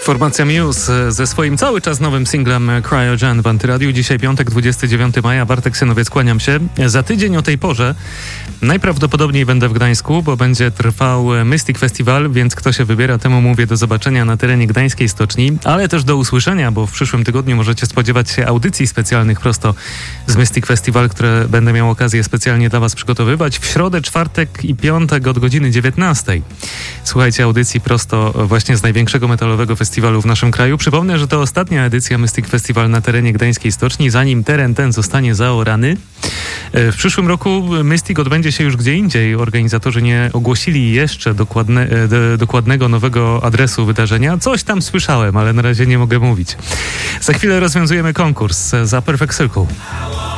Formacja Muse ze swoim cały czas nowym singlem Cryogen w Antyradiu. Dzisiaj piątek, 29 maja. Bartek Synowiec, kłaniam się. Za tydzień o tej porze najprawdopodobniej będę w Gdańsku, bo będzie trwał Mystic Festival, więc kto się wybiera, temu mówię do zobaczenia na terenie Gdańskiej Stoczni, ale też do usłyszenia, bo w przyszłym tygodniu możecie spodziewać się audycji specjalnych prosto z Mystic Festival, które będę miał okazję specjalnie dla Was przygotowywać w środę, czwartek i piątek od godziny 19. Słuchajcie audycji prosto właśnie z największego metalowego festiwalu w naszym kraju. Przypomnę, że to ostatnia edycja Mystic Festival na terenie Gdańskiej Stoczni, zanim teren ten zostanie zaorany. W przyszłym roku Mystic odbędzie się już gdzie indziej. Organizatorzy nie ogłosili jeszcze dokładnego nowego adresu wydarzenia. Coś tam słyszałem, ale na razie nie mogę mówić. Za chwilę rozwiązujemy konkurs za Perfect Circle.